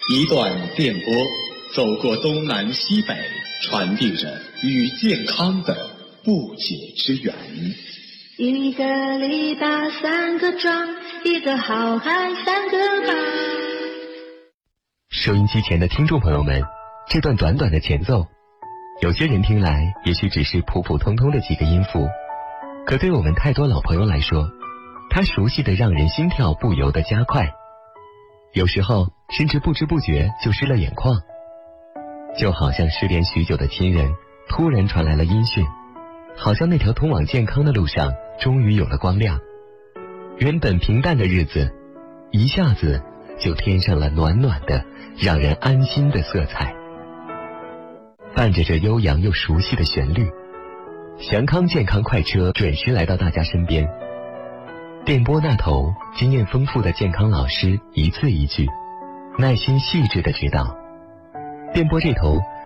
一段电波走过东南西北，传递着与健康的不解之缘。 一个篱笆三个桩，一个好汉三个帮。 收音机前的听众朋友们，这段短短的前奏，有些人听来也许只是普普通通的几个音符，可对我们太多老朋友来说，它熟悉的让人心跳不由得加快，有时候甚至不知不觉就湿了眼眶，就好像失联许久的亲人突然传来了音讯，好像那条通往健康的路上终于有了光亮，原本平淡的日子一下子就添上了暖暖的让人安心的色彩。伴着这悠扬又熟悉的旋律，祥康健康快车准时来到大家身边。电波那头，经验丰富的健康老师一字一句，耐心细致的指导；电波这头，